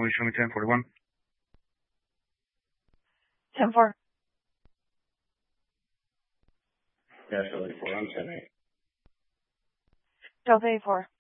Please show me 1041. 10-4. Yeah, so like 4 on 10-8. Delta 8-4.